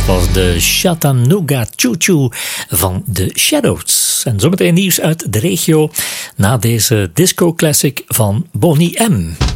was de Chattanooga Choo Choo van The Shadows. En zometeen nieuws uit de regio na deze disco classic van Boney M.